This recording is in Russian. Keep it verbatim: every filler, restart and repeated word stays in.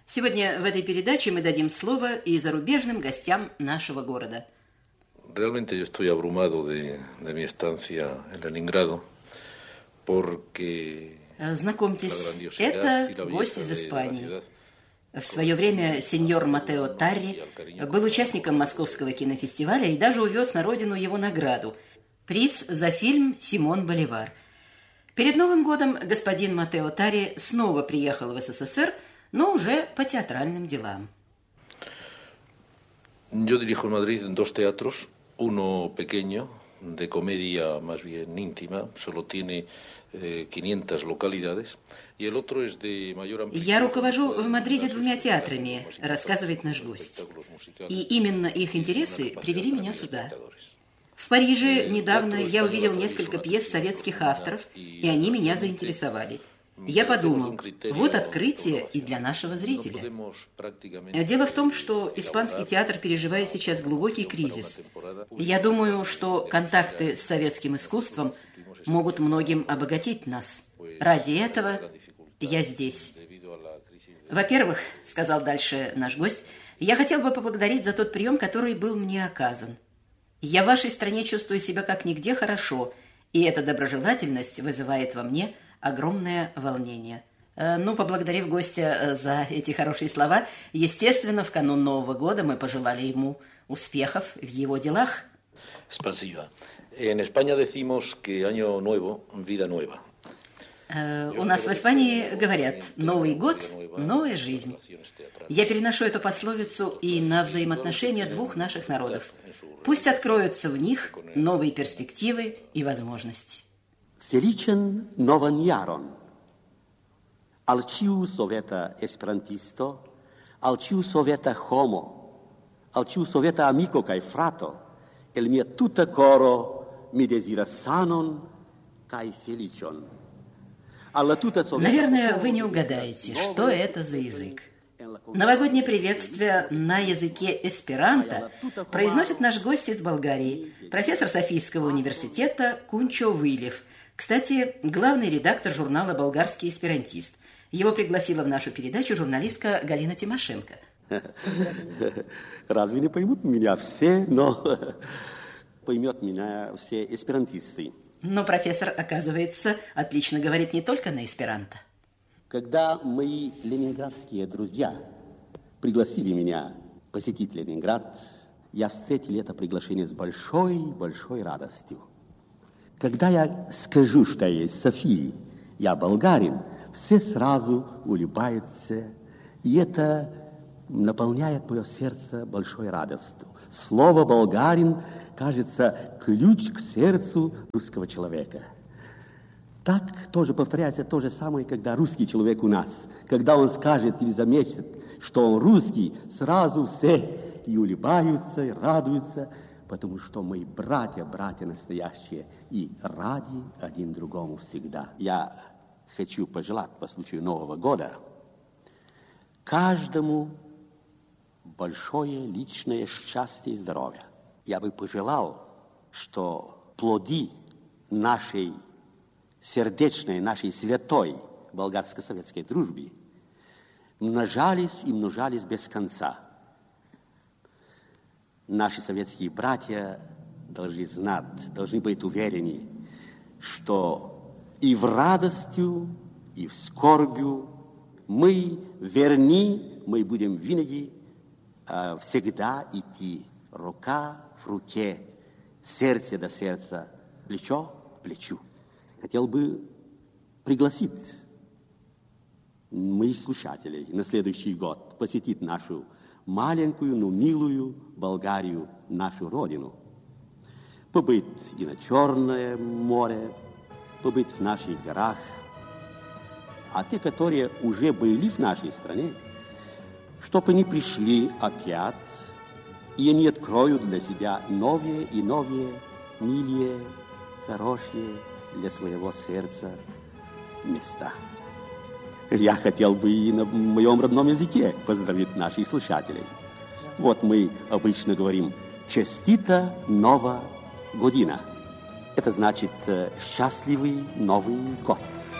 Сегодня в этой передаче мы дадим слово и зарубежным гостям нашего города. Realmente yo estoy abrumado de, de mi estancia en Leningrado, porque... Знакомьтесь, это гость из Испании. В свое время сеньор Матео Тарри был участником Московского кинофестиваля и даже увез на родину его награду – приз за фильм «Симон Боливар». Перед Новым годом господин Матео Тарри снова приехал в СССР, но уже по театральным делам. Yo dirijo en Madrid dos teatros, uno pequeño, de comedia más bien íntima, solo tiene eh, quinientas localidades, y el otro es de mayor amplitud. Я руковожу в Мадриде двумя театрами, рассказывает наш гость. И именно их интересы привели меня сюда. В Париже недавно я увидел несколько пьес советских авторов, и они меня заинтересовали. Я подумал, вот открытие и для нашего зрителя. Дело в том, что испанский театр переживает сейчас глубокий кризис. Я думаю, что контакты с советским искусством могут многим обогатить нас. Ради этого я здесь. Во-первых, сказал дальше наш гость, я хотел бы поблагодарить за тот прием, который был мне оказан. Я в вашей стране чувствую себя как нигде хорошо, и эта доброжелательность вызывает во мне огромное волнение. Ну, поблагодарив гостя за эти хорошие слова, естественно, в канун Нового года мы пожелали ему успехов в его делах. Спасибо. En España decimos que año nuevo, vida nueva. У нас в Испании говорят «Новый год, новая жизнь». Я переношу эту пословицу и на взаимоотношения двух наших народов. Пусть откроются в них новые перспективы и возможности. Felicen novan jaron. Al ciu soveta esperantisto, al ciu soveta homo, al ciu soveta amico kai frato, el mia tuta coro mi desiras sanon kai felicion. Наверное, вы не угадаете, что это за язык. Новогоднее приветствие на языке эсперанто произносит наш гость из Болгарии, профессор Софийского университета Кунчо Вылев. Кстати, главный редактор журнала «Болгарский эсперантист». Его пригласила в нашу передачу журналистка Галина Тимошенко. Разве не поймут меня все, но поймет меня все эсперантисты. Но профессор, оказывается, отлично говорит не только на эсперанто. Когда мои ленинградские друзья пригласили меня посетить Ленинград, я встретил это приглашение с большой-большой радостью. Когда я скажу, что я из Софии, я болгарин, все сразу улыбаются, и это наполняет мое сердце большой радостью. Слово «болгарин» кажется ключ к сердцу русского человека. Так тоже повторяется то же самое, когда русский человек у нас. Когда он скажет или заметит, что он русский, сразу все и улыбаются, и радуются, потому что мы братья, братья настоящие, и ради один другому всегда. Я хочу пожелать по случаю Нового года каждому большое личное счастье и здоровье. Я бы пожелал, что плоды нашей сердечной, нашей святой болгарско-советской дружбы множались и множались без конца. Наши советские братья должны знать, должны быть уверены, что и в радостью, и в скорбью мы верны, мы будем винаги э, всегда идти рука в руке, сердце до сердца, плечо к плечу. Хотел бы пригласить моих слушателей на следующий год посетить нашу маленькую, но милую Болгарию, нашу родину. Побыть и на Черное море, побыть в наших горах. А те, которые уже были в нашей стране, чтобы они пришли опять, и они откроют для себя новые и новые, милые, хорошие для своего сердца места. Я хотел бы и на моем родном языке поздравить наших слушателей. Вот мы обычно говорим «Честита Нова Година». Это значит «Счастливый Новый год».